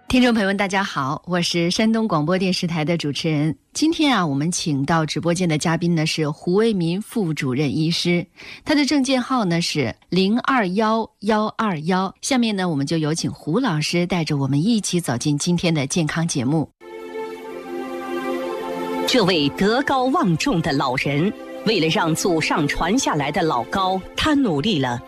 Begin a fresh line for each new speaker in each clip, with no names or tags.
听众朋友们大家好，我是山东广播电视台的主持人。今天我们请到直播间的嘉宾呢是胡为民副主任医师，他的证件号呢是021121。下面呢我们就有请胡老师带着我们一起走进今天的健康节目。
这位德高望重的老人，为了让祖上传下来的老高，他努力了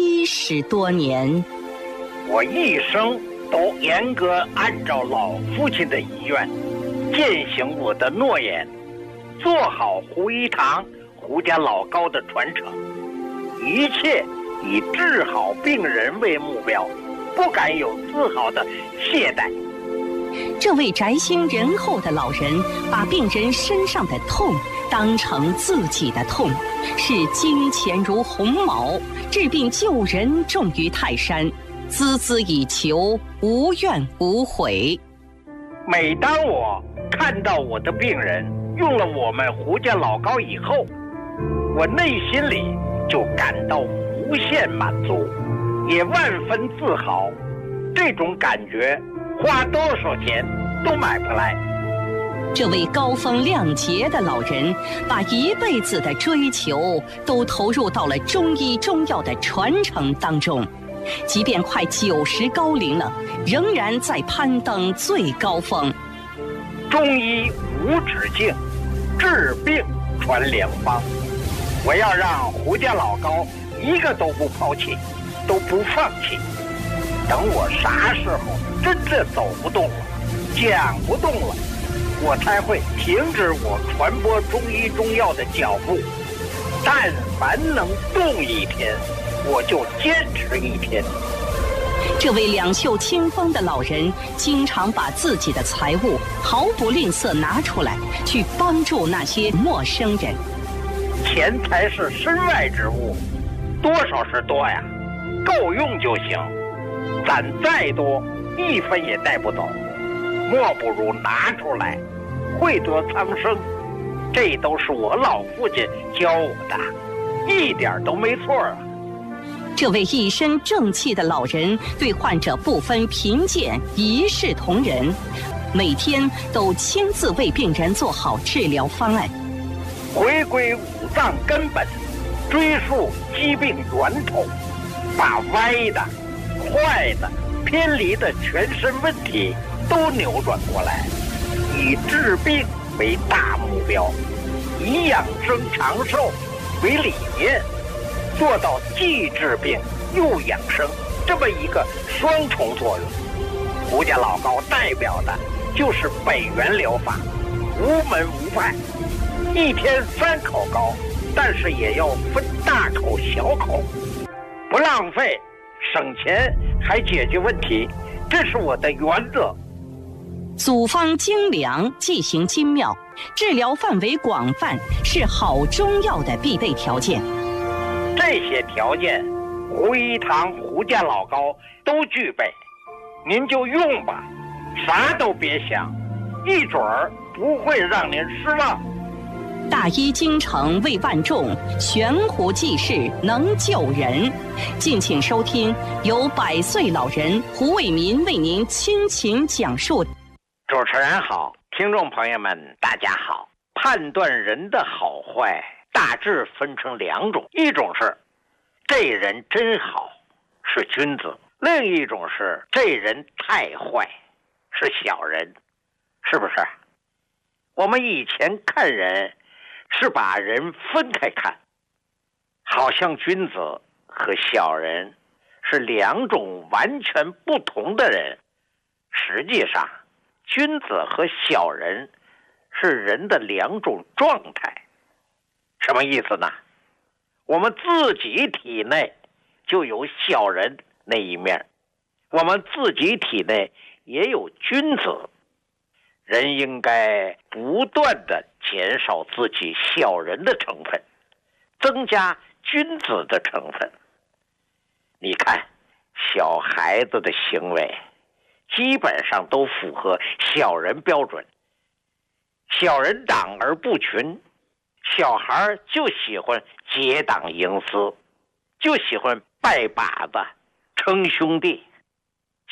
70多年。
我一生都严格按照老父亲的遗愿，践行我的诺言，做好胡一堂、胡家老高的传承，一切以治好病人为目标，不敢有丝毫的懈怠。
这位宅心仁厚的老人，把病人身上的痛当成自己的痛，视金钱如鸿毛，治病救人重于泰山，孜孜以求，无怨无悔。
每当我看到我的病人用了我们胡家老高以后，我内心里就感到无限满足，也万分自豪。这种感觉花多少钱都买不来。
这位高风亮节的老人，把一辈子的追求都投入到了中医中药的传承当中，即便快90高龄了，仍然在攀登最高峰。
中医无止境，治病传良方。我要让胡家老高一个都不抛弃，都不放弃。等我啥时候真的走不动了，讲不动了，我才会停止我传播中医中药的脚步。但凡能动一天，我就坚持一天。
这位两袖清风的老人，经常把自己的财物毫不吝啬拿出来，去帮助那些陌生人。
钱财是身外之物，多少是多呀，够用就行。攒再多，一分也带不走，莫不如拿出来，惠得苍生。这都是我老父亲教我的，一点都没错啊。
这位一身正气的老人，对患者不分贫贱，一视同仁，每天都亲自为病人做好治疗方案，
回归五脏根本，追溯疾病源头，把歪的、坏的、偏离的全身问题都扭转过来，以治病为大目标，以养生长寿为理念，做到既治病又养生这么一个双重作用。胡家老高代表的就是北元疗法，无门无派，一天3口高，但是也要分大口小口，不浪费，省钱还解决问题，这是我的原则。
组方精良，剂型精妙，治疗范围广泛，是好中药的必备条件。
这些条件，胡一堂、胡家老高都具备，您就用吧，啥都别想，一准儿不会让您失望。
大医精诚为万众，悬壶济世能救人。敬请收听由100岁老人胡为民为您倾情讲述。
主持人好，听众朋友们大家好。判断人的好坏大致分成2种，一种是这人真好，是君子；另一种是这人太坏，是小人，是不是？我们以前看人是把人分开看，好像君子和小人是2种完全不同的人。实际上，君子和小人是人的2种状态。什么意思呢？我们自己体内就有小人那一面，我们自己体内也有君子。人应该不断的减少自己小人的成分，增加君子的成分。你看，小孩子的行为基本上都符合小人标准。小人党而不群，小孩就喜欢结党营私，就喜欢拜把子称兄弟。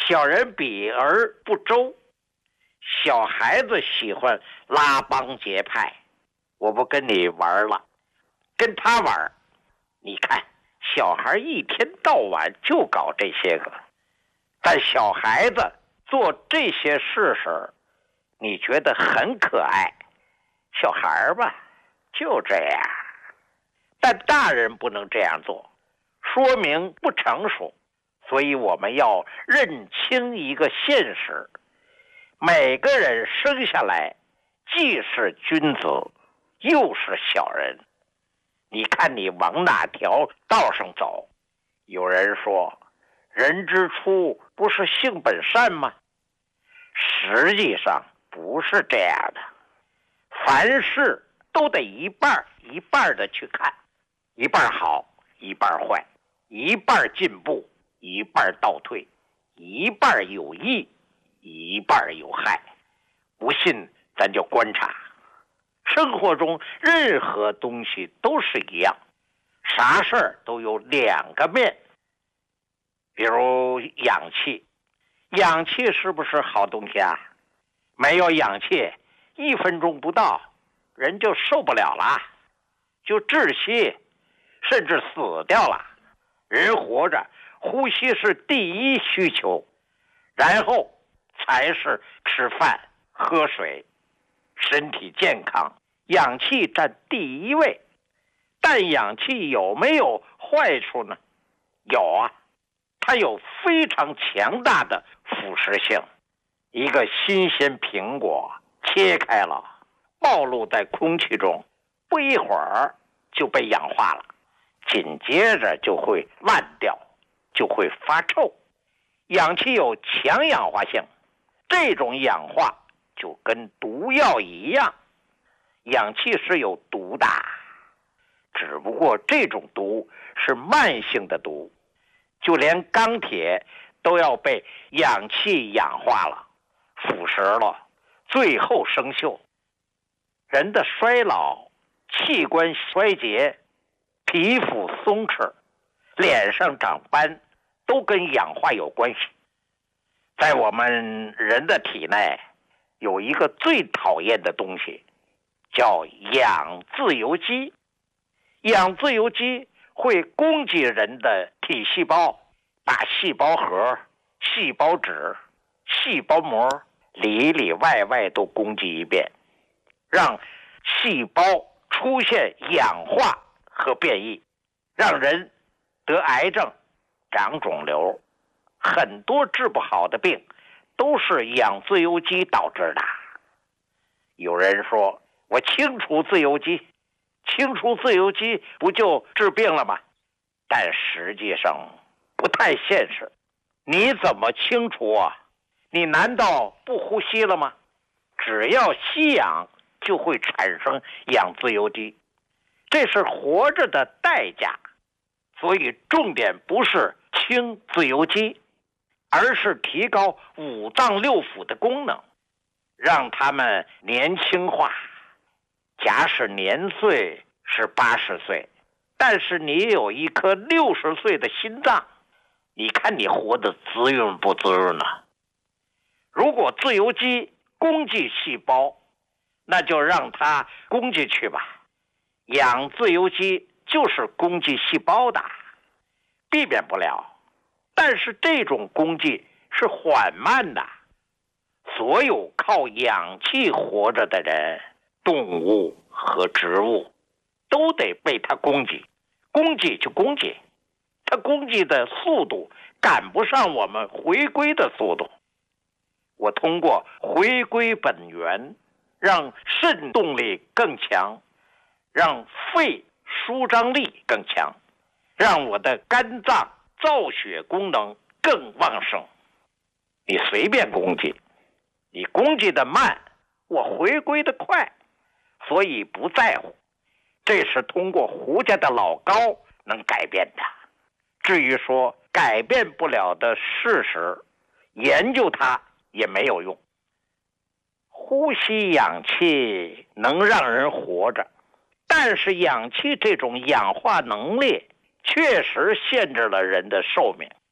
小人比而不周，小孩子喜欢拉帮结派，我不跟你玩了，跟他玩。你看小孩一天到晚就搞这些个，但小孩子做这些事时，你觉得很可爱，小孩吧就这样。但大人不能这样做，说明不成熟。所以我们要认清一个现实，每个人生下来既是君子又是小人。你看你往哪条道上走，有人说人之初不是性本善吗？实际上不是这样的，凡事都得一半一半的去看，一半好一半坏，一半进步一半倒退，一半有益一半有害。不信咱就观察，生活中任何东西都是一样，啥事儿都有两个面。比如氧气，氧气是不是好东西啊？没有氧气1分钟不到人就受不了了，就窒息甚至死掉了。人活着呼吸是第一需求，然后才是吃饭喝水，身体健康，氧气占第一位。但氧气有没有坏处呢？有啊，它有非常强大的腐蚀性。一个新鲜苹果切开了，暴露在空气中，不一会儿就被氧化了，紧接着就会烂掉，就会发臭。氧气有强氧化性，这种氧化就跟毒药一样，氧气是有毒的，只不过这种毒是慢性的毒，就连钢铁都要被氧气氧化了，腐蚀了，最后生锈。人的衰老、器官衰竭、皮肤松弛、脸上长斑，都跟氧化有关系。在我们人的体内有一个最讨厌的东西，叫氧自由基。氧自由基会攻击人的体细胞，把细胞核、细胞质、细胞膜里里外外都攻击一遍，让细胞出现氧化和变异，让人得癌症、长肿瘤。很多治不好的病都是氧自由基导致的。有人说我清除自由基，清除自由基不就治病了吗？但实际上不太现实。你怎么清除啊？你难道不呼吸了吗？只要吸氧就会产生氧自由基，这是活着的代价。所以重点不是清自由基，而是提高五脏六腑的功能，让他们年轻化。假使年岁是80岁，但是你有一颗60岁的心脏，你看你活得滋润不滋润呢？如果自由基攻击细胞，那就让它攻击去吧。氧自由基就是攻击细胞的，避免不了。但是这种攻击是缓慢的，所有靠氧气活着的人，动物和植物，都得被它攻击。攻击就攻击，它攻击的速度赶不上我们回归的速度。我通过回归本源，让肾动力更强，让肺舒张力更强，让我的肝脏造血功能更旺盛。你随便攻击，你攻击的慢，我回归的快，所以不在乎。这是通过胡家的老高能改变的。至于说改变不了的事实，研究它也没有用。呼吸氧气能让人活着，但是氧气这种氧化能力确实限制了人的寿命。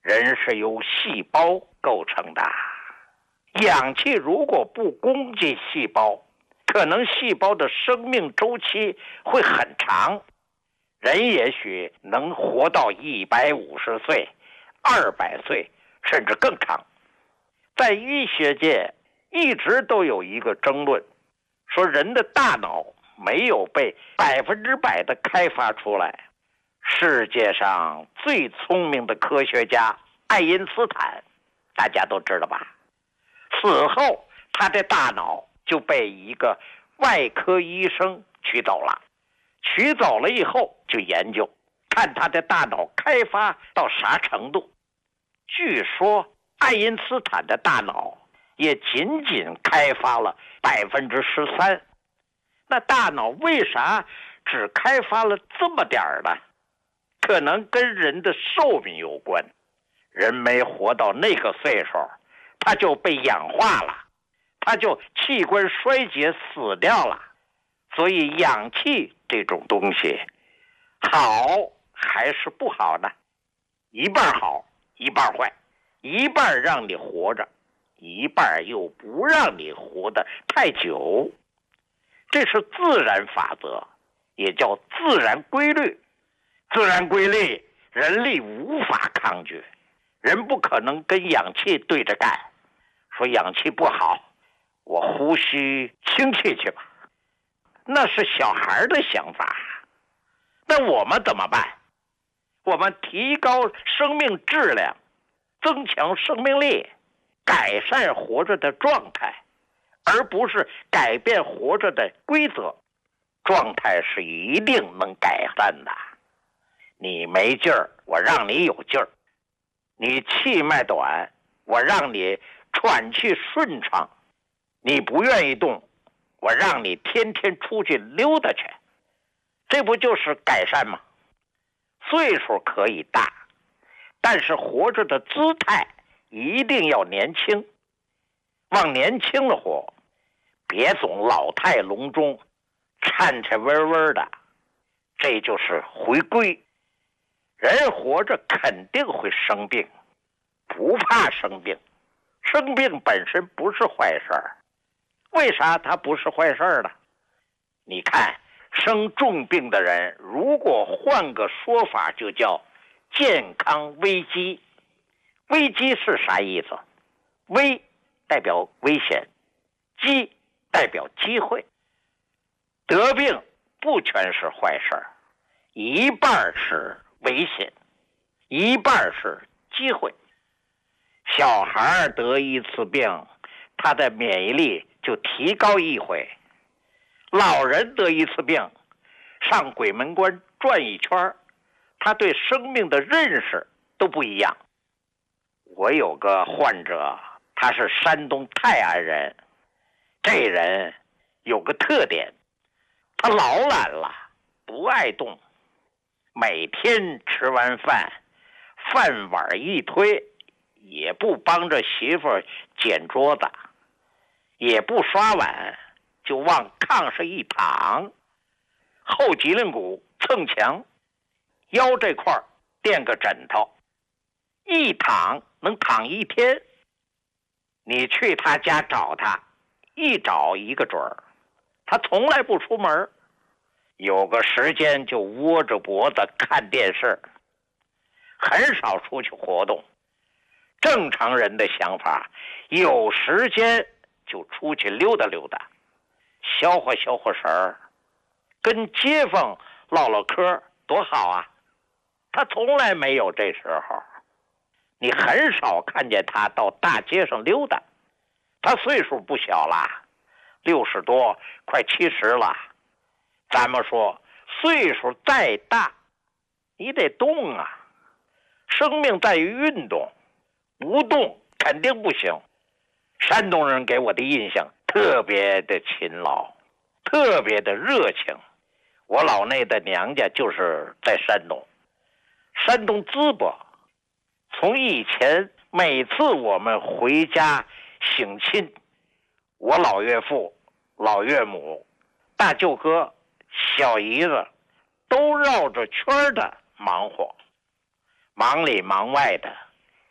人是由细胞构成的，氧气如果不攻击细胞，可能细胞的生命周期会很长，人也许能活到150岁、200岁，甚至更长。在医学界一直都有一个争论，说人的大脑没有被100%的开发出来。世界上最聪明的科学家爱因斯坦，大家都知道吧？死后他的大脑就被一个外科医生取走了，取走了以后就研究，看他的大脑开发到啥程度。据说爱因斯坦的大脑也仅仅开发了13%，那大脑为啥只开发了这么点儿呢？可能跟人的寿命有关，人没活到那个岁数，他就被氧化了，他就器官衰竭死掉了。所以氧气这种东西好还是不好呢？一半好一半坏，一半让你活着，一半又不让你活得太久。这是自然法则，也叫自然规律。自然规律人力无法抗拒，人不可能跟氧气对着干，说氧气不好，我呼吸氢气去吧，那是小孩的想法。那我们怎么办？我们提高生命质量，增强生命力，改善活着的状态，而不是改变活着的规则。状态是一定能改善的。你没劲儿，我让你有劲儿；你气脉短，我让你喘气顺畅；你不愿意动，我让你天天出去溜达去。这不就是改善吗？岁数可以大，但是活着的姿态一定要年轻，往年轻了活，别总老态龙钟，颤颤巍巍的，这就是回归。人活着肯定会生病，不怕生病，生病本身不是坏事儿。为啥它不是坏事儿呢？你看生重病的人，如果换个说法就叫健康危机。危机是啥意思？危代表危险，机代表机会。得病不全是坏事儿，一半是危险，一半是机会。小孩得一次病，他的免疫力就提高一回；老人得一次病，上鬼门关转一圈，他对生命的认识都不一样。我有个患者，他是山东泰安人，这人有个特点，他老懒了，不爱动，每天吃完饭，饭碗一推，也不帮着媳妇捡桌子，也不刷碗，就往炕上一躺，后脊梁骨蹭墙，腰这块垫个枕头，一躺能躺一天。你去他家找他，一找一个准儿，他从来不出门，有个时间就窝着脖子看电视，很少出去活动。正常人的想法，有时间就出去溜达溜达，消化消化神儿，跟街坊唠唠嗑，多好啊。他从来没有这时候，你很少看见他到大街上溜达。他岁数不小了，60多快70了。咱们说岁数再大，你得动啊，生命在于运动，不动肯定不行。山东人给我的印象特别的勤劳，特别的热情。我老内的娘家就是在山东，山东淄博。从以前每次我们回家省亲，我老岳父、老岳母、大舅哥、小姨子都绕着圈的忙活，忙里忙外的，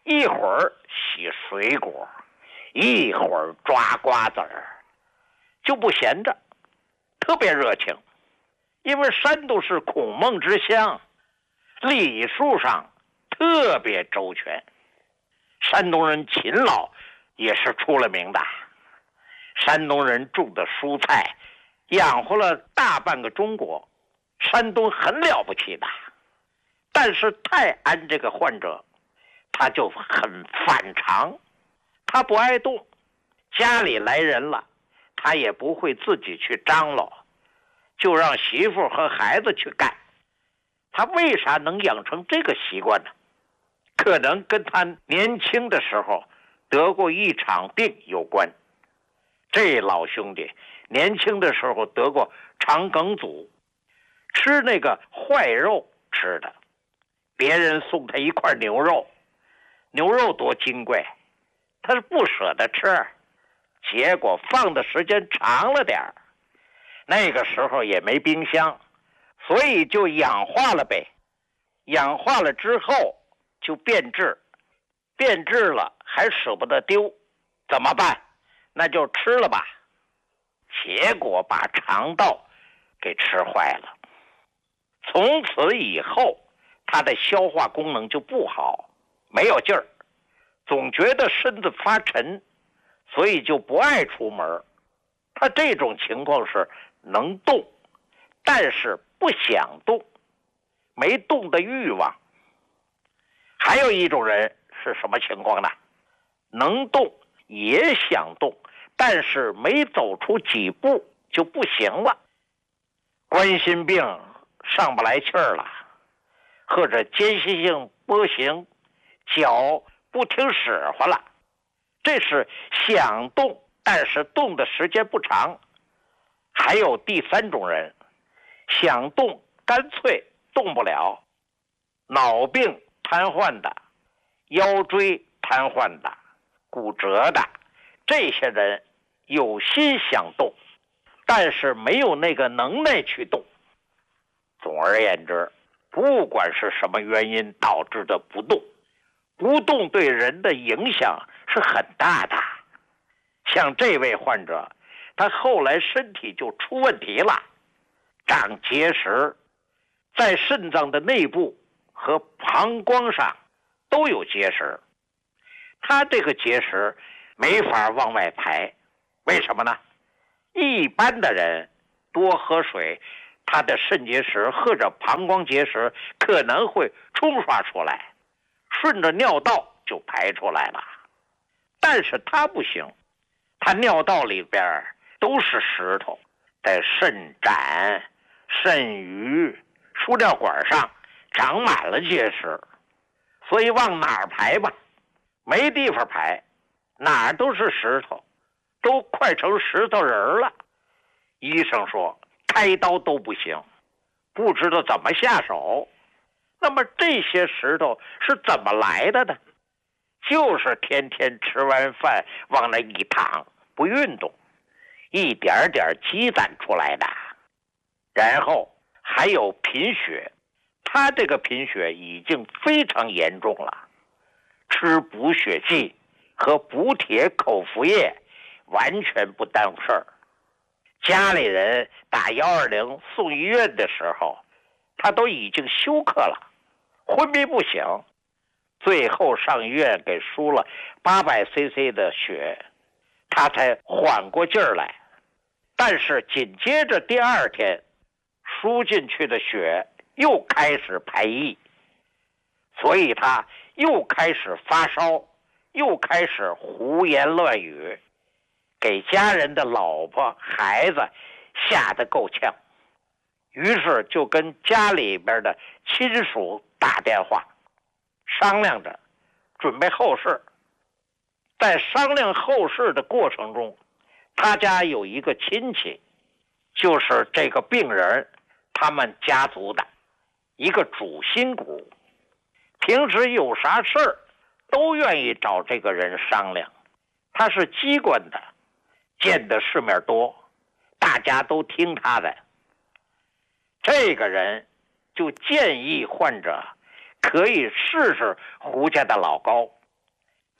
一会儿洗水果，一会儿抓瓜子儿，就不闲着，特别热情。因为山东是孔孟之乡，礼数上特别周全。山东人勤劳也是出了名的，山东人种的蔬菜养活了大半个中国，山东很了不起的。但是泰安这个患者他就很反常，他不爱动，家里来人了他也不会自己去张罗，就让媳妇和孩子去干。他为啥能养成这个习惯呢？可能跟他年轻的时候得过一场病有关。这老兄弟年轻的时候得过肠梗阻，吃那个坏肉吃的，别人送他一块牛肉，牛肉多金贵，他是不舍得吃，结果放的时间长了点儿，那个时候也没冰箱，所以就氧化了呗。氧化了之后就变质，变质了还舍不得丢，怎么办？那就吃了吧。结果把肠道给吃坏了，从此以后他的消化功能就不好，没有劲儿，总觉得身子发沉，所以就不爱出门。他这种情况是能动，但是不想动，没动的欲望。还有一种人是什么情况呢？能动也想动，但是没走出几步就不行了。冠心病上不来气儿了，或者间歇性跛行，脚不听使唤了，这是想动，但是动的时间不长。还有第三种人，想动干脆动不了，脑病瘫痪的，腰椎瘫痪的，骨折的，这些人有心想动，但是没有那个能耐去动。总而言之，不管是什么原因导致的不动，不动对人的影响是很大的。像这位患者，他后来身体就出问题了，长结石，在肾脏的内部和膀胱上都有结石。他这个结石没法往外排，为什么呢？一般的人多喝水，他的肾结石或者膀胱结石可能会冲刷出来，顺着尿道就排出来了。但是他不行，他尿道里边都是石头，在肾盏、肾盂、输尿管上长满了结石，所以往哪儿排吧？没地方排，哪儿都是石头，都快成石头人了。医生说开刀都不行，不知道怎么下手。那么这些石头是怎么来的呢？就是天天吃完饭往那一躺，不运动，一点点积攒出来的。然后还有贫血，他这个贫血已经非常严重了，吃补血剂和补铁口服液完全不耽误事儿。家里人打120送医院的时候，他都已经休克了，昏迷不醒，最后上医院给输了800cc 的血，他才缓过劲儿来。但是紧接着第二天，输进去的血又开始排异，所以他又开始发烧，又开始胡言乱语，给家人的老婆孩子吓得够呛。于是就跟家里边的亲属打电话商量着准备后事。在商量后事的过程中，他家有一个亲戚，就是这个病人他们家族的一个主心骨，平时有啥事儿都愿意找这个人商量。他是机关的，见的世面多，大家都听他的。这个人就建议患者可以试试胡家的老高，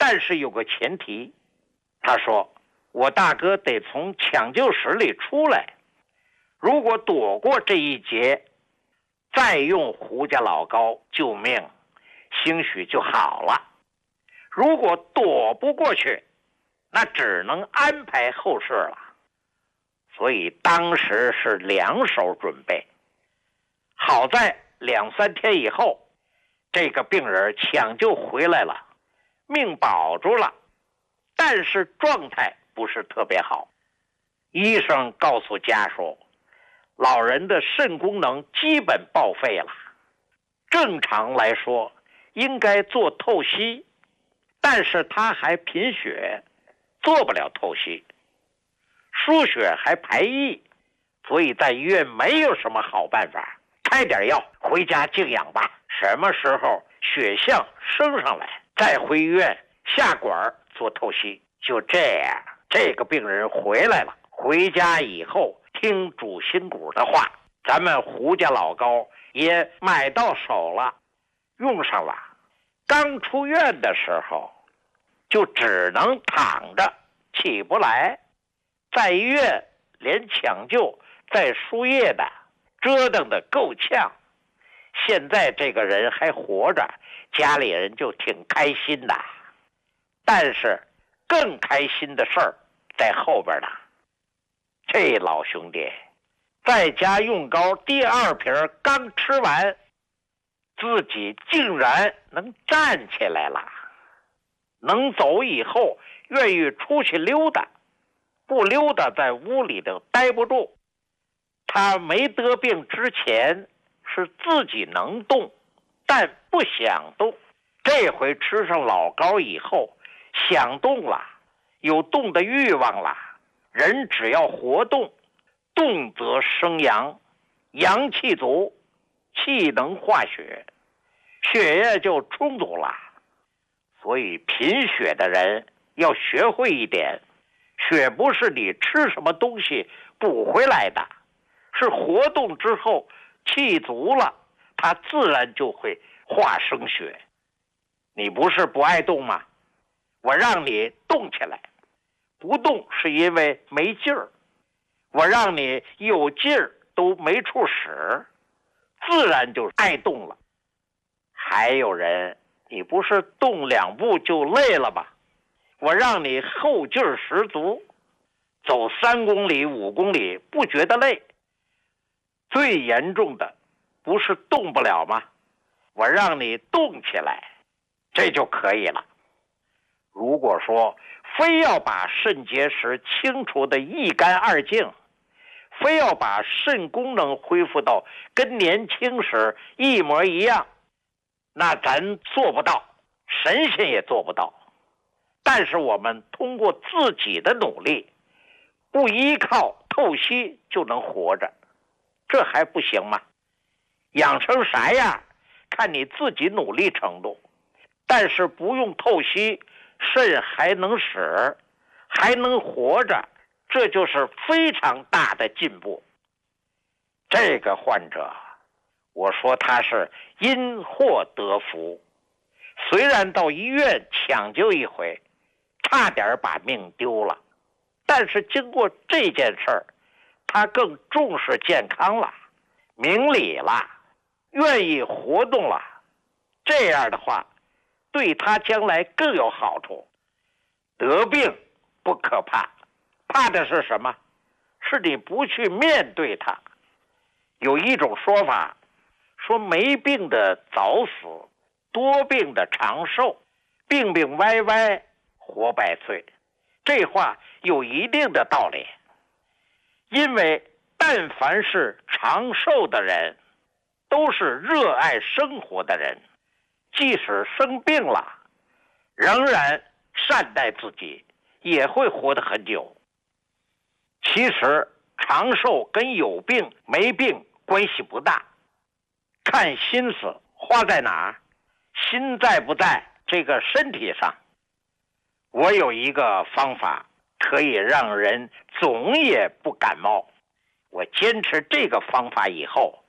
但是有个前提，他说我大哥得从抢救室里出来，如果躲过这一劫，再用胡家老高救命，兴许就好了。如果躲不过去，那只能安排后事了。所以当时是两手准备。好在2-3天以后，这个病人抢救回来了，命保住了，但是状态不是特别好。医生告诉家属，老人的肾功能基本报废了，正常来说应该做透析，但是他还贫血，做不了透析，输血还排异，所以在医院没有什么好办法，开点药回家静养吧，什么时候血象升上来再回医院下管做透析。就这样，这个病人回来了，回家以后听主心骨的话，咱们胡家老高也买到手了，用上了。刚出院的时候就只能躺着起不来，在医院连抢救带输液的折腾的够呛。现在这个人还活着，家里人就挺开心的。但是更开心的事儿在后边呢。这老兄弟在家用膏第2瓶刚吃完，自己竟然能站起来了，能走以后愿意出去溜达，不溜达在屋里头待不住。他没得病之前是自己能动，但不想动。这回吃上老膏以后想动了，有动的欲望了。人只要活动，动则生阳，阳气足，气能化血，血液就充足了。所以贫血的人要学会一点，血不是你吃什么东西补回来的，是活动之后气足了，它自然就会化生血。你不是不爱动吗？我让你动起来，不动是因为没劲儿，我让你有劲儿都没处使，自然就爱动了。还有人，你不是动2步就累了吗？我让你后劲儿十足，走3公里5公里不觉得累。最严重的不是动不了吗？我让你动起来，这就可以了。如果说非要把肾结石清除的一干二净，非要把肾功能恢复到跟年轻时一模一样，那咱做不到，神仙也做不到。但是我们通过自己的努力，不依靠透析就能活着，这还不行吗？养成啥样看你自己努力程度，但是不用透析，肾还能使，还能活着，这就是非常大的进步。这个患者，我说他是因祸得福，虽然到医院抢救一回，差点把命丢了，但是经过这件事儿，他更重视健康了，明理了，愿意活动了。这样的话，对他将来更有好处。得病不可怕，怕的是什么？是你不去面对它。有一种说法，说没病的早死，多病的长寿，病病歪歪活100岁。这话有一定的道理，因为但凡是长寿的人，都是热爱生活的人，即使生病了，仍然善待自己，也会活得很久。其实长寿跟有病没病关系不大，看心思花在哪儿，心在不在这个身体上。我有一个方法可以让人总也不感冒，我坚持这个方法以后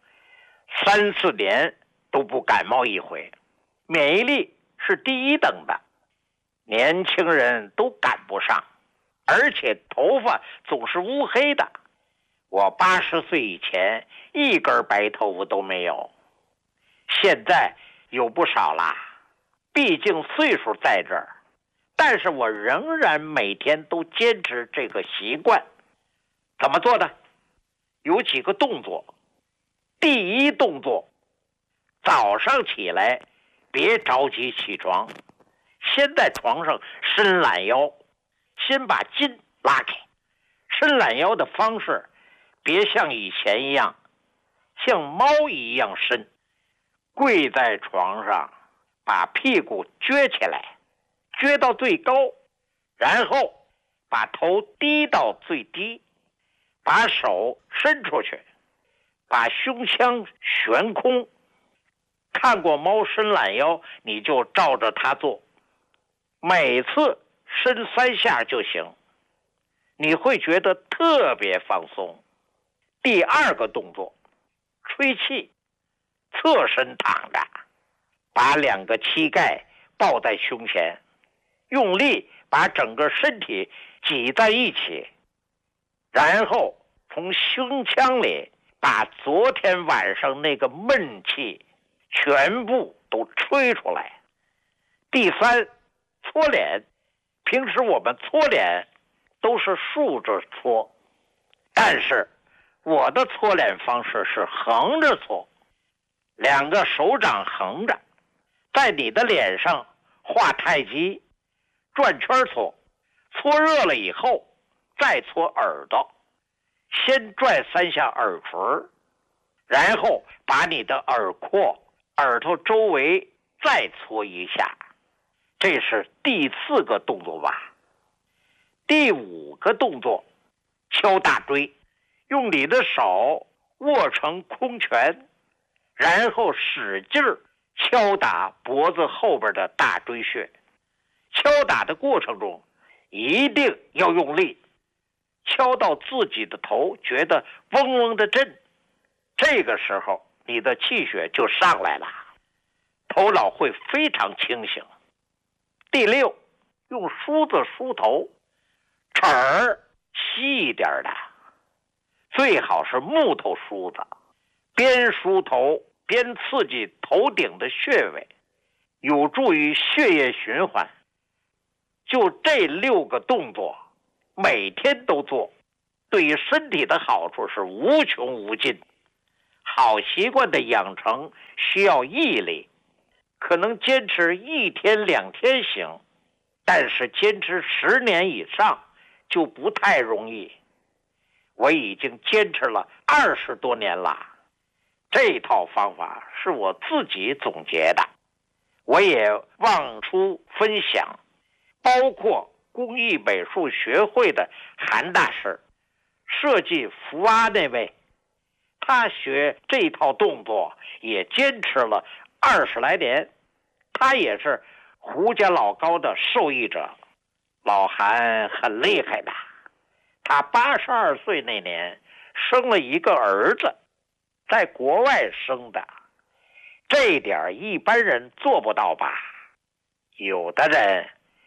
，3-4年都不感冒一回，免疫力是第1等的。 年轻人都赶不上，而且头发总是乌黑的。我80岁以前一根白头发都没有，现在有不少啦，毕竟岁数在这儿。但是我仍然每天都坚持这个习惯。怎么做的？有几个动作。第一动作，早上起来别着急起床，先在床上伸懒腰，先把筋拉开。伸懒腰的方式别像以前一样像猫一样伸，跪在床上把屁股撅起来，撅到最高，然后把头低到最低，把手伸出去，把胸腔悬空。看过猫伸懒腰，你就照着它做，每次伸3下就行，你会觉得特别放松。第二个动作，吹气，侧身躺着，把2个膝盖抱在胸前，用力把整个身体挤在一起，然后从胸腔里把昨天晚上那个闷气全部都吹出来。第三，搓脸。平时我们搓脸都是竖着搓，但是我的搓脸方式是横着搓，2个手掌横着，在你的脸上画太极，转圈搓，搓热了以后再搓耳朵，先转3下耳垂，然后把你的耳廓、耳朵周围再搓1下。这是第4个动作吧。第5个动作，敲大椎，用你的手握成空拳，然后使劲敲打脖子后边的大椎穴。敲打的过程中一定要用力，敲到自己的头觉得嗡嗡的震，这个时候你的气血就上来了，头脑会非常清醒。第6，用梳子梳头，齿儿细一点的，最好是木头梳子，边梳头边刺激头顶的穴位，有助于血液循环。就这6个动作每天都做，对于身体的好处是无穷无尽。好习惯的养成需要毅力，可能坚持1天2天行，但是坚持10年以上就不太容易。我已经坚持了20多年了，这套方法是我自己总结的，我也忘出分享，包括工艺美术学会的韩大师，设计福娃那位，他学这套动作也坚持了20来年，他也是胡家老高的受益者。老韩很厉害的，他82岁那年生了一个儿子，在国外生的，这点一般人做不到吧？有的人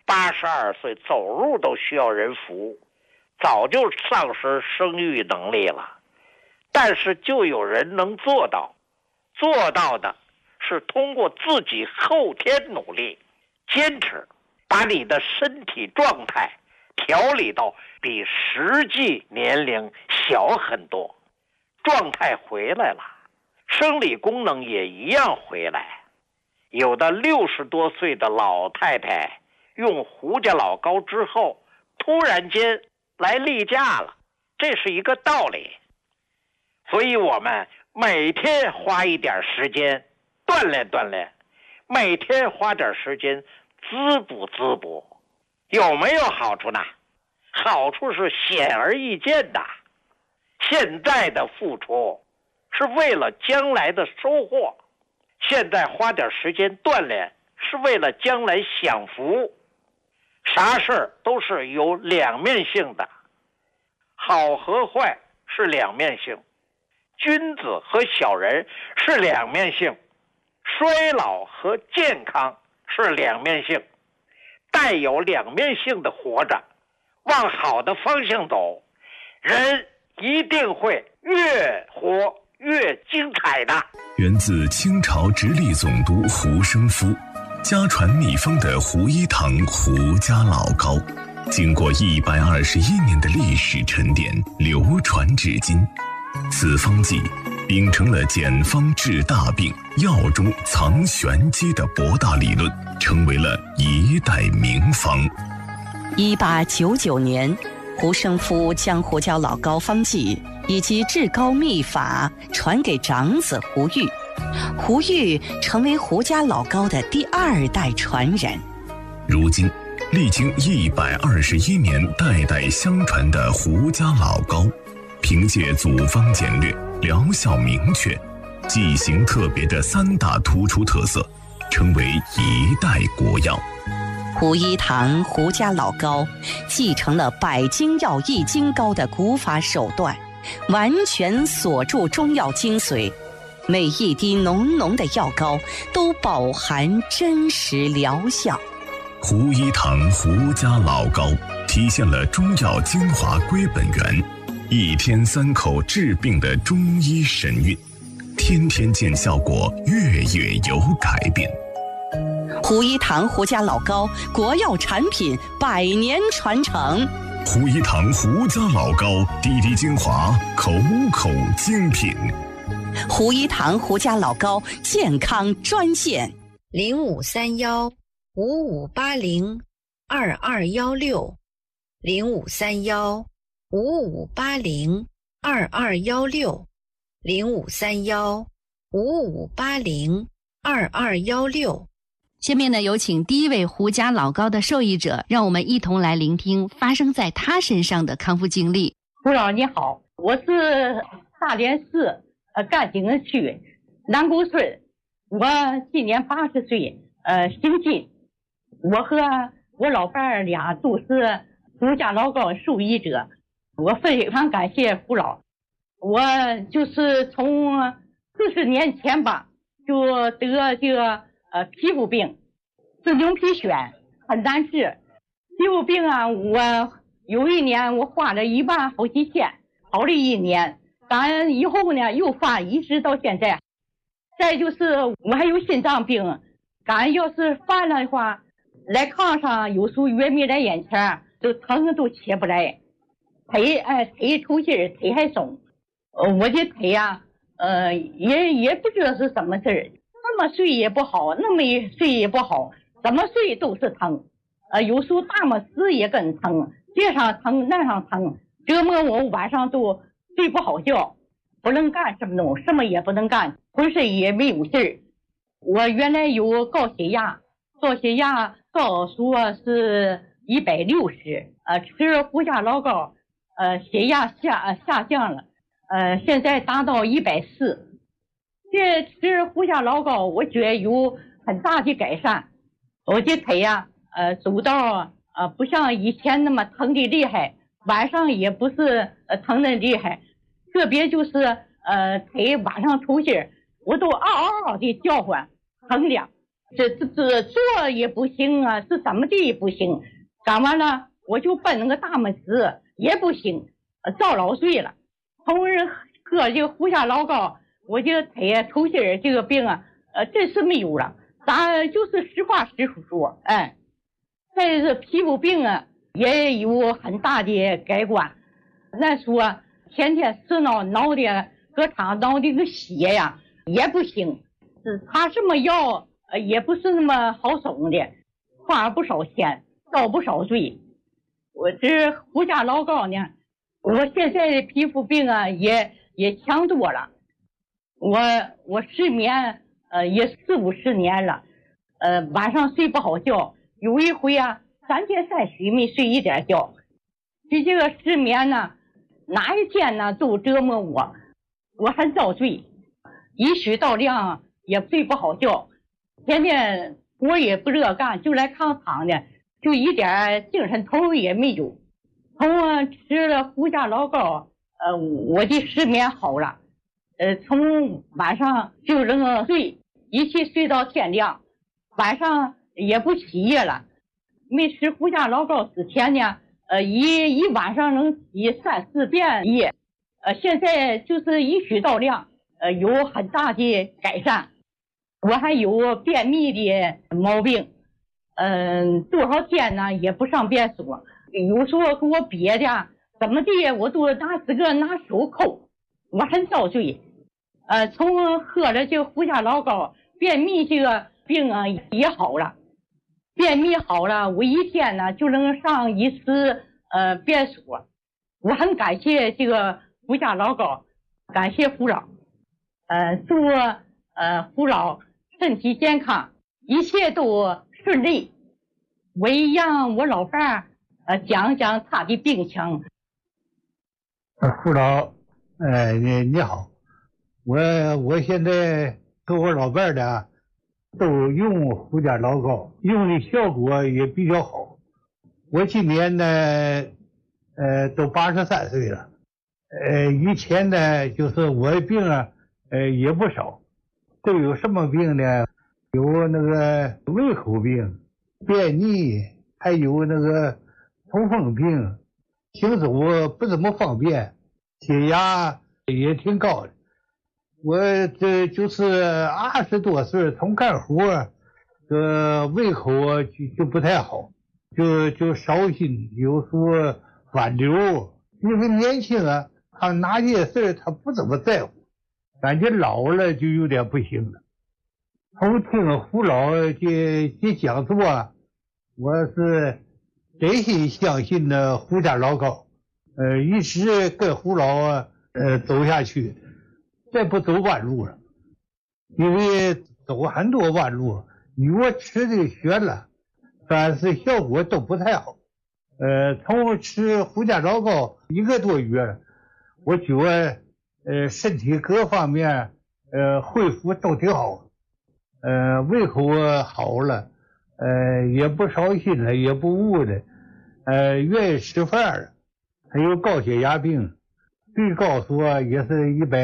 82岁走路都需要人扶，早就丧失生育能力了，但是就有人能做到，做到的是通过自己后天努力坚持，把你的身体状态调理到比实际年龄小很多，状态回来了，生理功能也一样回来。有的60多岁的老太太用胡家老高之后突然间来例假了，这是一个道理。所以我们每天花一点时间锻炼锻炼，每天花点时间滋补滋补，有没有好处呢？好处是显而易见的。现在的付出是为了将来的收获，现在花点时间锻炼是为了将来享福。啥事都是有两面性的，好和坏是两面性，君子和小人是两面性，衰老和健康是两面性， 带有两面性的活着，往好的方向走，人一定会越活越精彩的。
源自清朝直隶总督胡生夫，家传秘方的胡一堂胡家老膏，经过121年的历史沉淀，流传至今。此方剂秉承了简方治大病、药中藏玄机的博大理论，成为了一代名方。
1899年，胡生夫将胡椒老膏方剂以及治膏秘法传给长子胡玉，胡玉成为胡家老膏的第2代传人。
如今，历经121年代代相传的胡家老膏，凭借组方简略、疗效明确、剂型特别的3大突出特色，成为一代国药。
胡一堂胡家老膏继承了百精药易筋膏的古法手段，完全锁住中药精髓，每一滴浓浓的药膏都饱含真实疗效。
胡一堂胡家老膏体现了中药精华归本源，1天3口治病的中医神韵，天天见效果，月月有改变。
胡一堂胡家老膏国药产品100年传承。
胡一堂胡家老膏滴滴精华，口口精品。
胡一堂胡家老膏健康专线
0531-5580-2216，0531-5580-2216。下面呢，有请第一位胡家老膏的受益者，让我们一同来聆听发生在他身上的康复经历。
胡老你好，我是大连市干井区南沟村，我今年80岁，姓金。我和我老伴儿俩都是胡家老膏受益者，我非常感谢胡老。我就是从40年前吧，就得这个皮肤病，是牛皮癣，很难治。皮肤病啊，我有一年我花了1万好几千，好了1年，但以后呢又犯，一直到现在。再就是我还有心脏病，敢要是犯了的话，来炕上有时候月没来眼前，都疼都起不来，腿抽筋儿，腿还松。我的腿啊，也不知道是什么事儿，那么睡也不好，那么睡也不好，怎么睡都是疼。有时候大么死也跟疼，这上疼那上疼，折磨我晚上都睡不好觉，不能干什么东西，什么也不能干，浑身也没有劲儿。我原来有高血压告诉我是160，吃了胡家老膏，血压下降了，现在达到140。这吃胡家老膏，我觉得有很大的改善。我的腿呀，走到不像以前那么疼的厉害，晚上也不是疼的厉害，特别就是腿晚上抽筋儿，我都嗷嗷的叫唤，疼的。这坐也不行啊，是怎么的也不行。干完了我就奔那个大拇指也不行，早老睡了。从喝这个胡家老膏，我这个腿抽筋儿这个病啊，真是没有了。咱就是实话实说，再是皮肤病啊，也有很大的改观。那说天天死挠的，搁场挠的个血呀，也不行。擦什么药也不是那么好送的，花了不少钱，遭不少罪。我这胡家老膏呢，我现在的皮肤病啊也强多了。我失眠也40-50年了，晚上睡不好觉，有一回啊3天3宿没睡一点觉。这个失眠呢，哪一天呢都折磨我很遭罪，一宿到亮也睡不好觉，天天活也不热干，就来炕躺的，就一点精神头也没有。从吃了胡家老膏，我的失眠好了，从晚上就能睡，一起睡到天亮，晚上也不起夜了。 没吃胡家老膏之前呢，一晚上能洗3、4遍液，现在就是一举到量，有很大的改善。我还有便秘的毛病，多少天呢也不上便所，有时候给我憋的怎么地，我都拿手抠，我很遭罪。从喝了这个胡家老膏，便秘这个病啊也好了。便秘好了，我一天呢就能上1次便所。我很感谢这个胡家老膏，感谢胡老，祝胡老身体健康，一切都顺利。我也让我老伴讲讲他的病情。
胡老，你好，我现在和我老伴呢都用胡家老膏，用的效果也比较好。我今年呢，都83岁了。以前呢，就是我的病啊，也不少。都有什么病呢？有那个胃口病、便秘，还有那个痛风病，行走不怎么方便，血压也挺高的。我这就是20多岁，从干活，胃口就不太好，就烧心，有时候反流。因为年轻啊，他哪些事他不怎么在乎，感觉老了就有点不行了。从听胡老这讲座，我是真心相信的胡家老膏，一直跟胡老走下去。再不走弯路了，因为走很多弯路，你我吃的学了，但是效果都不太好。从吃胡家老膏1个多月了，我觉得身体各方面恢复都挺好，胃口好了，也不烧心了，也不饿了，愿意吃饭了。还有高血压病，最高说也是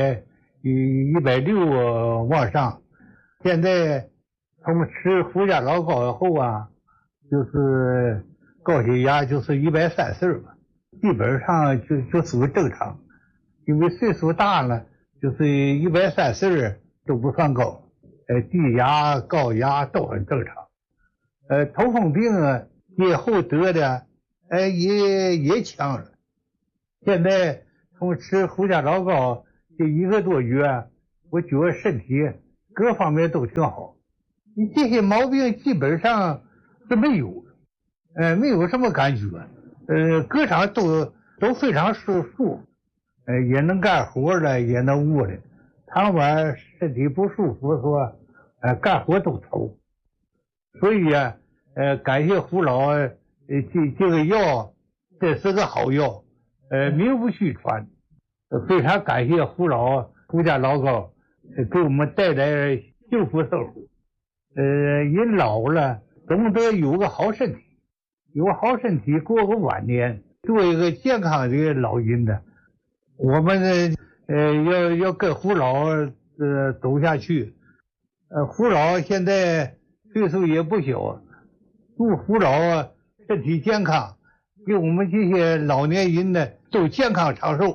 160往上。现在从吃胡家老膏以后啊，就是高血压就是130吧，基本上就属于正常。因为岁数大了，就是130都不算高，低压高压都很正常。痛风病啊，以后得的也强了。现在从吃胡家老膏这1个多月，我觉得身体各方面都挺好，你这些毛病基本上是没有，没有什么感觉，各场都非常舒服，也能干活了，也能悟了。倘晚身体不舒服说，干活都愁。所以啊，感谢胡老，这个药，这是个好药，名不虚传。非常感谢胡老胡家老膏给我们带来幸福生活。人老了总得有个好身体，有个好身体过个晚年，做一个健康的老人呢。我们要跟胡老走下去。胡老现在岁数也不小，祝胡老身体健康，给我们这些老年人呢都健康长寿。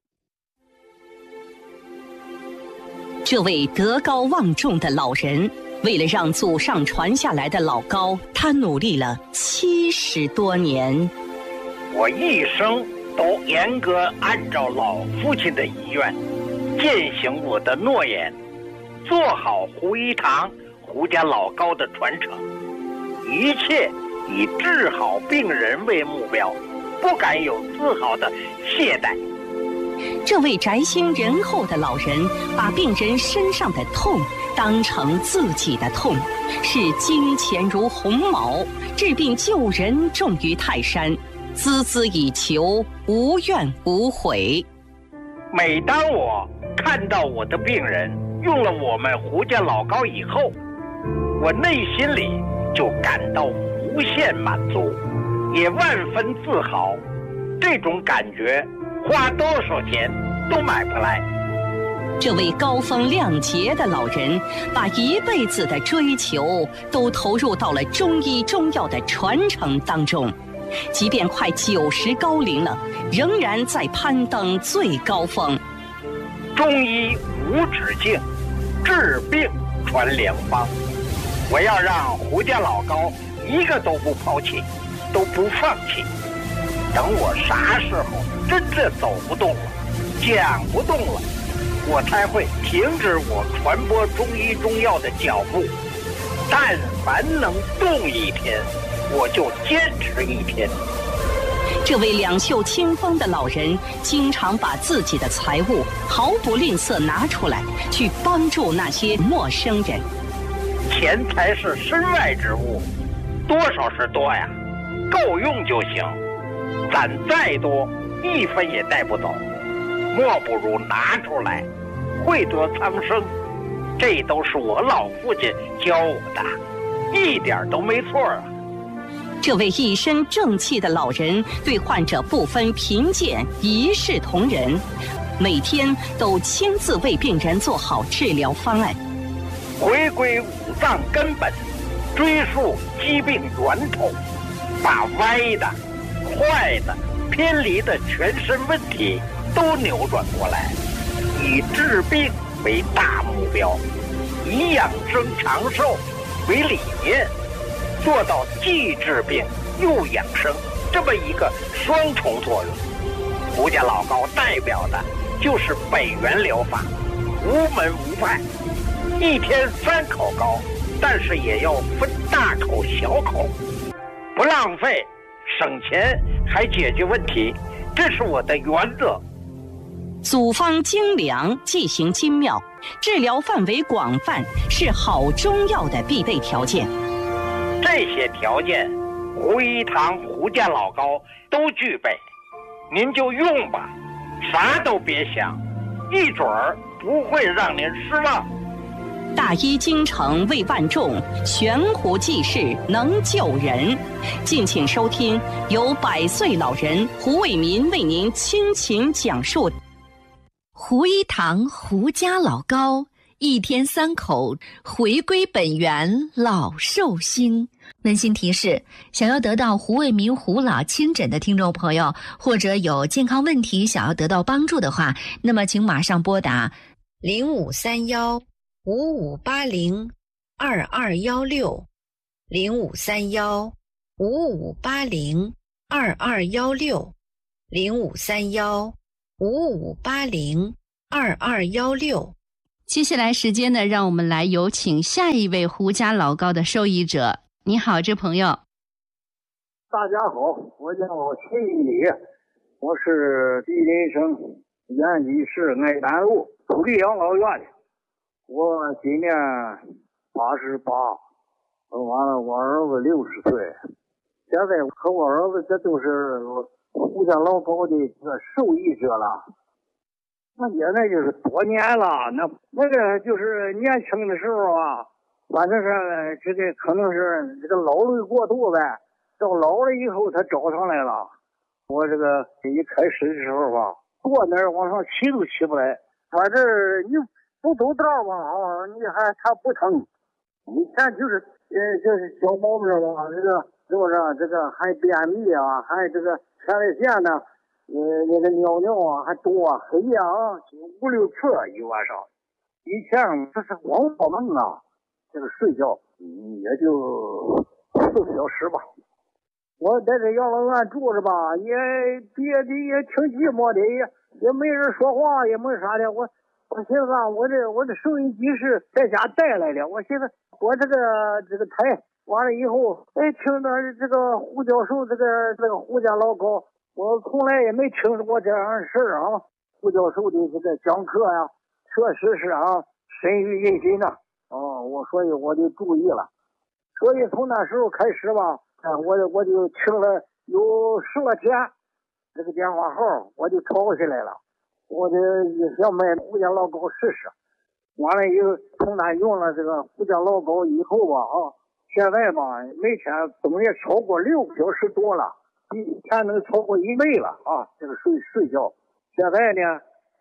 这位德高望重的老人，为了让祖上传下来的老膏，他努力了70多年。
我一生都严格按照老父亲的遗愿，践行我的诺言，做好胡一堂胡家老膏的传承，一切以治好病人为目标，不敢有丝毫的懈怠。
这位宅心仁厚的老人，把病人身上的痛当成自己的痛，视金钱如鸿毛，治病救人重于泰山，孜孜以求，无怨无悔。
每当我看到我的病人用了我们胡家老膏以后，我内心里就感到无限满足，也万分自豪。这种感觉花多少钱都买不来。
这位高风亮节的老人，把一辈子的追求都投入到了中医中药的传承当中，即便快90高龄了，仍然在攀登最高峰。
中医无止境，治病传良方。我要让胡家老高一个都不抛弃，都不放弃。等我啥时候真的走不动了，讲不动了，我才会停止我传播中医中药的脚步。但凡能动一天，我就坚持一天。
这位两袖清风的老人，经常把自己的财物毫不吝啬拿出来，去帮助那些陌生人。
钱财是身外之物，多少是多呀，够用就行。攒再多，一分也带不走，莫不如拿出来，惠泽苍生。这都是我老父亲教我的，一点都没错啊。
这位一身正气的老人对患者不分贫贱，一视同仁，每天都亲自为病人做好治疗方案，
回归五脏根本，追溯疾病源头，把歪的、坏的、偏离的全身问题都扭转过来，以治病为大目标，以养生长寿为理念，做到既治病又养生这么一个双重作用。胡家老高代表的就是北元疗法，无门无派，一天3口膏，但是也要分大口小口，不浪费，省钱还解决问题，这是我的原则。
组方精良，剂型精妙，治疗范围广泛，是好中药的必备条件。
这些条件，胡一堂胡家老高都具备，您就用吧，啥都别想，一准儿不会让您失望。
大医精诚为万众，悬壶济世能救人。敬请收听由100岁老人胡卫民为您倾情讲述。
胡一堂胡家老高，一天3口，回归本源，老寿星。温馨提示：想要得到胡卫民胡老亲诊的听众朋友，或者有健康问题想要得到帮助的话，那么请马上拨打
0531-5580-2216，0531-5580-2216。
接下来时间呢，让我们来有请下一位胡家老高的受益者。你好，这朋友。
大家好，我叫秦宇，我是吉林省延吉市爱丹路土地养老院的。我今年88，完了我儿子60岁，现在和我儿子这都是胡家老高的这个受益者了。那也那就是多年了，那个就是年轻的时候啊，反正是这个可能是这个劳累过度呗，到老了以后他找上来了。我这个一开始的时候吧，坐那儿往上骑都骑不来，反正你不走道吧，你还不疼。以前就是小毛病吧，这个是不是这个还便秘啊，还这个前列腺呢，那个尿啊还多黑啊，5、6次一晚上。以前这是光做梦啊，这个睡觉也就4小时吧。我在这养老院住着吧，也别的也挺寂寞的，也没人说话，也没啥的。我寻思啊，我这收音机是在家带来的，我寻思我这个台完了以后，听到这个胡教授这个胡家老高，我从来也没听说过这样的事啊。胡教授的这个讲课呀，确实是啊，深入人心呐。所以我就注意了。所以从那时候开始吧，我就听了有10来天，这个电话号我就抄下来了。我就想买胡家老高试试。完了以后，从那用了这个胡家老高以后吧，现在吧每天总也超过6个小时多了，一天能超过1倍了啊！这个睡觉。现在呢，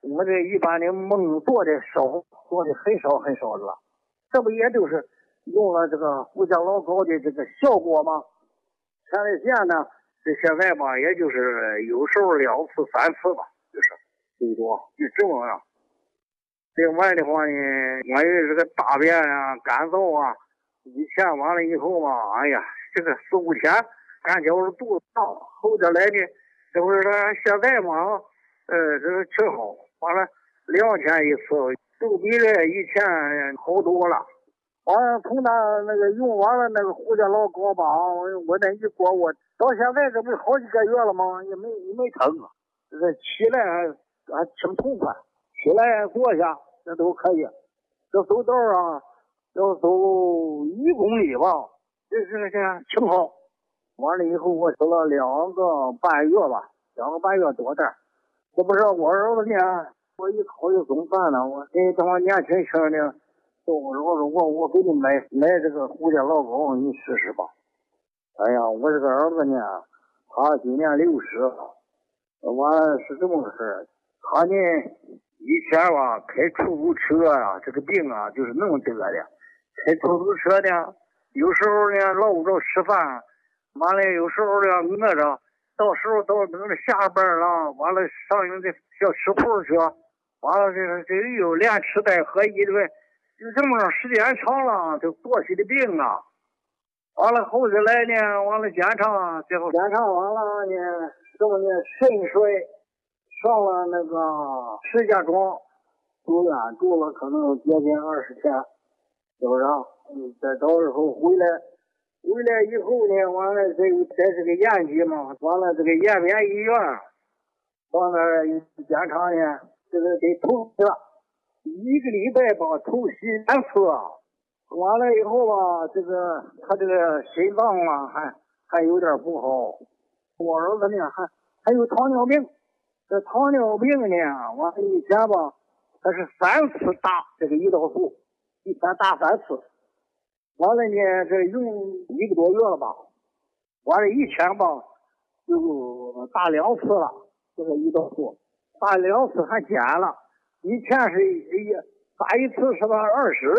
我这一般的焖做的少，做的很少很少了。这不也就是用了这个胡椒老高的这个效果吗？前列腺呢，这现在吧，也就是有时候2次3次吧，就是最多就这么样。另外的话呢，关于这个大便啊、干燥啊，以前完了以后嘛，哎呀，这个4、5天感觉我肚子胀，后边来的这不是现在嘛，这个挺好，完了2天一次，都比这以前好多了。完了从那个用完了那个胡椒老高吧，我那一锅我到现在这不是好几个月了吗？也没疼，这个起来还挺痛快，起来坐下这都可以。这走道啊，要走1公里吧，这挺好。完了以后我走了2个半月吧，2个半月多点。这不是我儿子呢，我一考虑总办呢，我给他们年轻的。我给你买这个胡椒老高，你试试吧。哎呀，我这个儿子呢，他今年60了，完了是这么个事儿。他呢以前吧开出租车啊，这个病啊就是那么得的。开出租车呢，有时候呢捞不着吃饭，完了有时候呢饿着，到时候到等着下班了，完了上人家小吃铺去，完了这有连吃带喝一顿。就这么时间长了，就多起的病啊。完了后来呢，完了检查，最后检查完了呢，这么呢肾衰，上了那个石家庄住院，住了可能接近20天，是不是？再到时候回来以后呢，完了这是个延期嘛，完了这个延边医院，到那儿检查呢，这个给通了。1个礼拜吧，透析2次啊，完了以后吧，他这个心脏啊还有点不好。我儿子呢还有糖尿病，这糖尿病呢，完了以前吧，他是3次打这个胰岛素，一天打3次。完了呢，这用1个多月了吧，完了以前吧就打2次了，这个胰岛素打2次还减了。以前是打1次是吧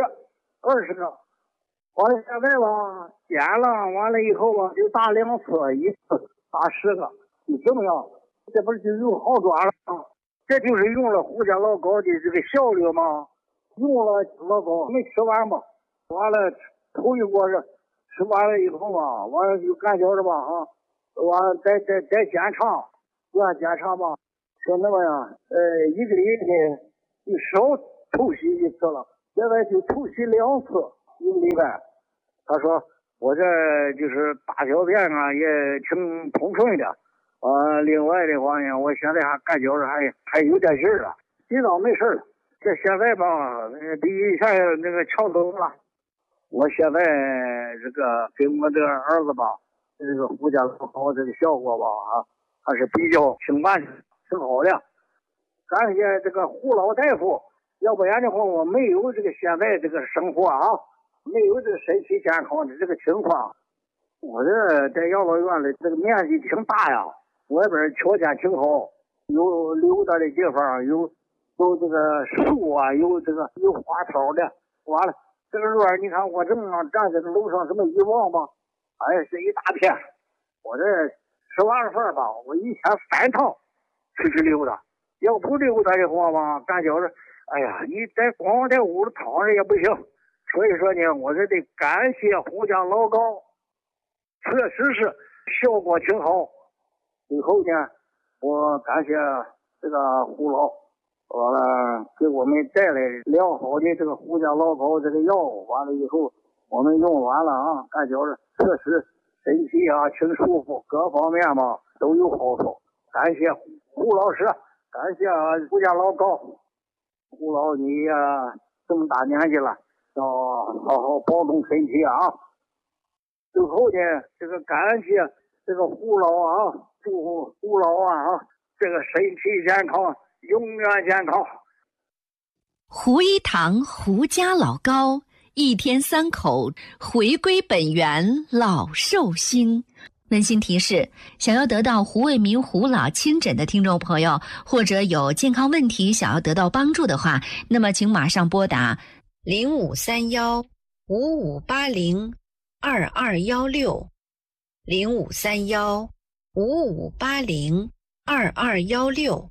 20个，完了现在吧减了，完了以后吧就打2次，一次打10个，就这么样，这不是就有好转了吗？这就是用了胡椒老高的这个效率嘛。用了老高没吃完吧，完了头一锅是吃完了以后吧，完了就感觉着吧完了再检查，检查吧，说那么样1个礼拜就少透析1次了，现在就透析2次1个礼拜。他说我这就是大小便啊也挺通顺的，另外的话呢，我现在还感觉着还有点劲儿了，今早没事了。这现在吧比以前那个强多了。我现在这个给我这个儿子吧，这个胡椒老高这个效果吧还是比较挺完挺好的。感谢这个胡老大夫，要不然的话我没有这个现在这个生活没有这个身体健康的这个情况。我这在养老院里这个面积挺大呀，外边条件挺好，有溜达的地方，有这个树啊，有花草的。完了这个院你看我这么站在这楼上这么一望吧，哎是一大片。我这吃完了饭吧，我一天3趟出去溜达。要不溜达的话吧，感觉着，哎呀，你光在屋里躺着也不行。所以说呢，我这得感谢胡椒老高，确实是效果挺好。以后呢，我感谢这个胡老，完了给我们带来良好的这个胡椒老高这个药，完了以后我们用完了感觉着确实身体挺舒服，各方面嘛都有好处。感谢胡老师。感谢胡椒老高，胡老你这么大年纪了，要好好保重身体最后呢，这个感谢这个胡老祝胡老这个身体健康，永远健康。
胡一堂胡家老高，1天3口，回归本源老寿星。 温馨提示：想要得到胡卫民胡老亲诊的听众朋友，或者有健康问题想要得到帮助的话，那么请马上拨打0531-5580-2216 0531-5580-2216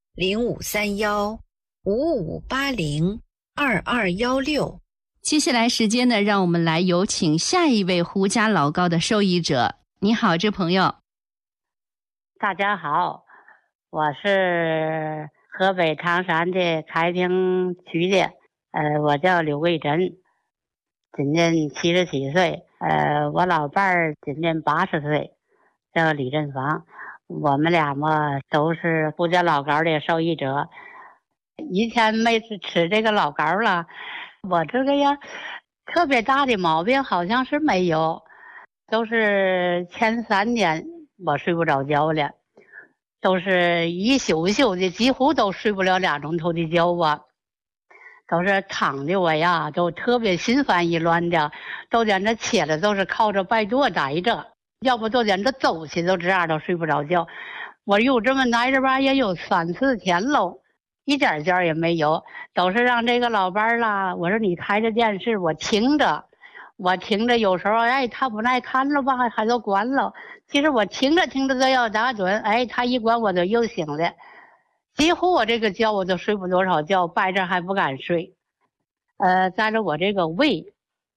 0531-5580-2216。接下来时间呢，让我们来有请下一位胡家老高的受益者。你好，这朋友。
大家好，我是河北唐山的开平区的，我叫刘桂珍，今年77岁，我老伴儿今年80岁，叫李振芳。我们俩嘛都是胡家老膏的受益者。以前每次吃这个老膏了，我这个呀特别大的毛病好像是没有，都是前3年我睡不着觉了，都是一宿的，几乎都睡不了2钟头的觉吧，都是躺的我呀都特别心烦意乱的，都在那起来都是靠着被垛待着，要不都在那走起都这样都睡不着觉。我有这么待着吧也有3、4天喽，一点觉也没有，都是让这个老伴儿啦，我说你开着电视我听着，有时候他不耐看了吧还都关了，其实我听着都要打盹，他一关我就又醒了，几乎我这个觉我都睡不多少觉，掰着还不敢睡。再着我这个胃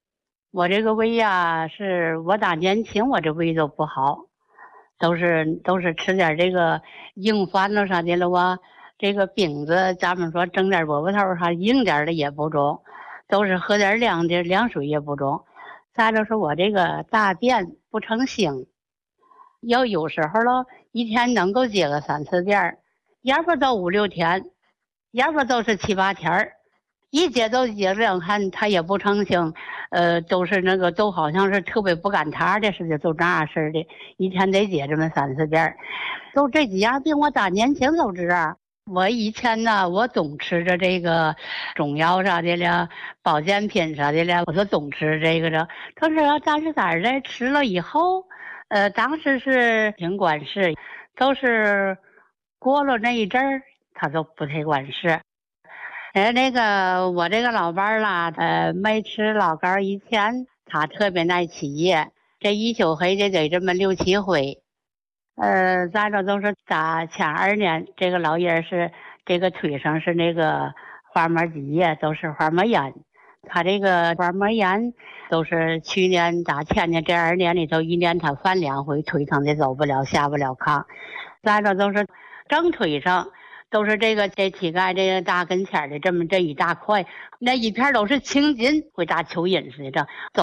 呀，是我打年轻我这胃都不好，都是吃点这个硬饭了啥的了哇，这个饼子咱们说蒸点饽饽头啥硬点的也不中，都是喝点凉水也不中。再就是我这个大便不成形，有时候了一天能够解个3、4遍，要不到5、6天，要不都是7、8天，一解都解2看它也不成形，都是那个都好像是特别不赶趟的似的，都这样似的，一天得解这么3、4遍，都这几样病我打年轻都这样。我以前呢，我总吃着这个中药啥的了，保健品啥的了，我就总吃这个着。可是但是咋的，吃了以后，当时是挺管事，都是过了那一阵儿，他就不太管事。那个我这个老伴儿啦，没吃老膏以前，他特别爱起夜，这一宿黑的得这么6、7回。再着都是打前2年，这个老爷是这个腿上是那个滑膜积液，都是滑膜炎。他这个滑膜炎都是去年打前年这2年里头1年他犯2回，腿疼的走不了下不了炕。再着都是正腿上都是这膝盖这个大跟前的这一大块，那一片都是青筋，会打蚯蚓似的，走